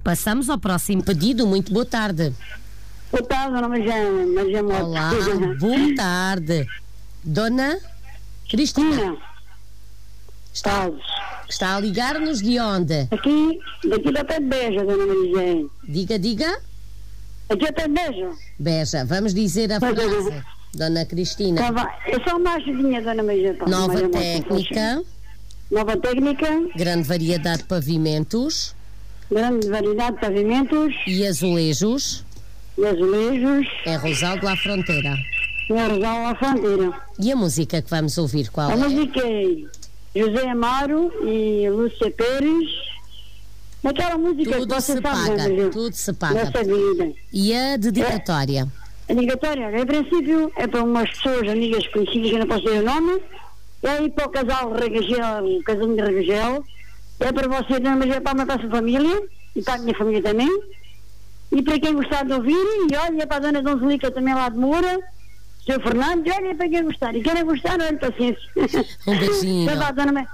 Passamos ao próximo pedido. Muito boa tarde. Boa tarde, Dona Maria Mota. Olá, boa tarde. Dona Cristina. Está a ligar-nos de onde? Daqui da Pé de Beja, Dona Maria. Diga. Aqui é Pé de Beja. Beja, vamos dizer a frase. Dona Cristina. Tá bem. Eu sou uma ajudinha, Dona Maria. Nova técnica. Nova técnica. Grande variedade de pavimentos. Grande variedade de pavimentos. E azulejos. Em Rosal de la Fronteira. E a música que vamos ouvir, qual é? A música é José Amaro e Lúcia Pérez. Aquela música tudo que você se sabe, paga, tudo se paga. Nessa vida. E a dedicatória? A dedicatória, em princípio, é para umas pessoas, amigas conhecidas, que eu não posso dizer o nome. É aí para o casal Regagel, o casinho de Regagel. É para você, mas é para a sua família e para a minha família também. E para quem gostar de ouvir, e olha para a Dona Donzelica também lá de Moura, Sr. Fernando, olha para quem gostar. E quem não gostar, olha, paciência. Um beijinho.